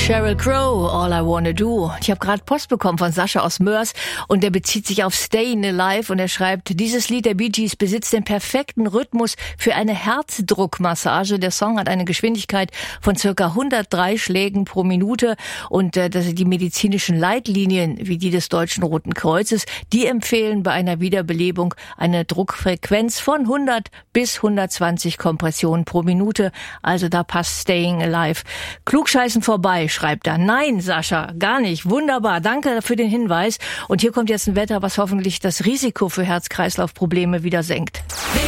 Sheryl Crow, All I Wanna Do. Ich habe gerade Post bekommen von Sascha aus Mörs und der bezieht sich auf Stayin' Alive und er schreibt, dieses Lied der Bee Gees besitzt den perfekten Rhythmus für eine Herzdruckmassage. Der Song hat eine Geschwindigkeit von circa 103 Schlägen pro Minute und die medizinischen Leitlinien, wie die des Deutschen Roten Kreuzes, die empfehlen bei einer Wiederbelebung eine Druckfrequenz von 100 bis 120 Kompressionen pro Minute. Also da passt Stayin' Alive. Klugscheißen vorbei, schreibt er. Nein, Sascha, gar nicht. Wunderbar. Danke für den Hinweis. Und hier kommt jetzt ein Wetter, was hoffentlich das Risiko für Herz-Kreislauf-Probleme wieder senkt.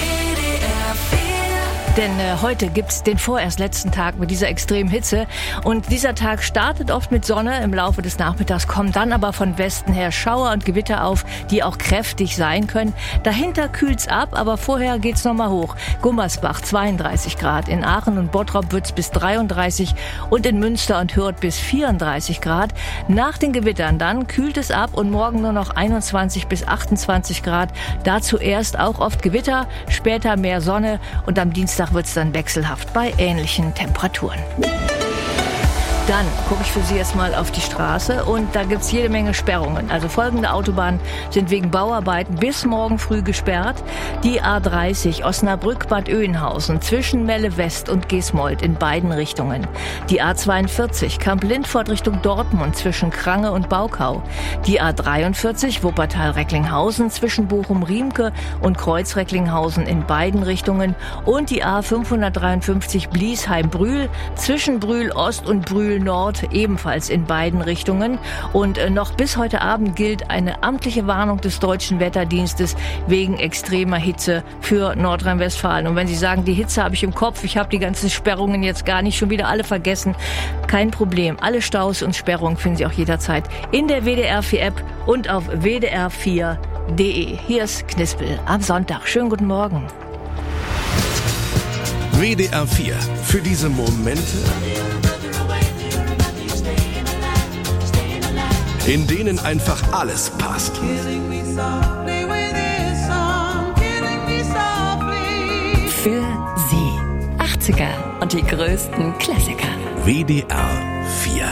Denn heute gibt's den vorerst letzten Tag mit dieser extremen Hitze. Und dieser Tag startet oft mit Sonne. Im Laufe des Nachmittags kommen dann aber von Westen her Schauer und Gewitter auf, die auch kräftig sein können. Dahinter kühlt's ab, aber vorher geht's nochmal hoch. Gummersbach 32 Grad, in Aachen und Bottrop wird's bis 33 und in Münster und Hürth bis 34 Grad. Nach den Gewittern dann kühlt es ab und morgen nur noch 21 bis 28 Grad. Dazu erst auch oft Gewitter, später mehr Sonne und am Dienstag wird es dann wechselhaft bei ähnlichen Temperaturen. Dann gucke ich für Sie jetzt mal auf die Straße und da gibt's jede Menge Sperrungen. Also folgende Autobahnen sind wegen Bauarbeiten bis morgen früh gesperrt. Die A30 Osnabrück-Bad Oeynhausen zwischen Melle West und Gesmold in beiden Richtungen. Die A42 Kamp-Lindfort Richtung Dortmund zwischen Krange und Baukau. Die A43 Wuppertal-Recklinghausen zwischen Bochum-Riemke und Kreuz-Recklinghausen in beiden Richtungen. Und die A553 Bliesheim-Brühl zwischen Brühl Ost und Brühl Nord ebenfalls in beiden Richtungen. Und noch bis heute Abend gilt eine amtliche Warnung des Deutschen Wetterdienstes wegen extremer Hitze für Nordrhein-Westfalen. Und wenn Sie sagen, die Hitze habe ich im Kopf, ich habe die ganzen Sperrungen jetzt gar nicht schon wieder alle vergessen, kein Problem. Alle Staus und Sperrungen finden Sie auch jederzeit in der WDR 4 App und auf wdr4.de. Hier ist Knispel am Sonntag. Schönen guten Morgen. WDR 4. Für diese Momente, in denen einfach alles passt. Für Sie 80er und die größten Klassiker. WDR 4.